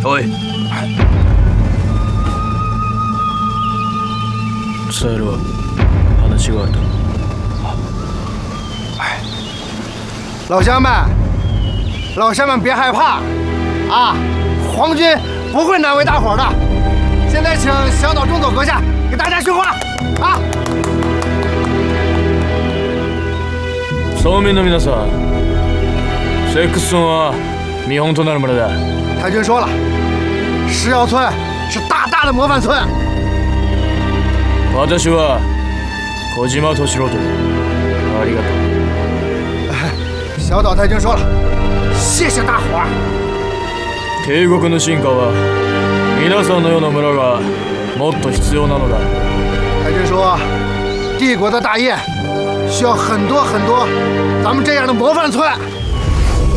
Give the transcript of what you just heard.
おい。伝えるわ。話がある。 老乡们，老乡们别害怕啊！皇军不会难为大伙的。现在请小岛中佐阁下给大家训话啊！ 村民の皆さん、セックス村は見本となる村だ。 太君说了，石窑村是大大的模范村。 私は小島敏郎という。ありがとう。 小岛太君说了，谢谢大伙儿。 帝国の進化は皆さんのような村がもっと必要なのだ。 太君说，帝国的大业需要很多很多咱们这样的模范村。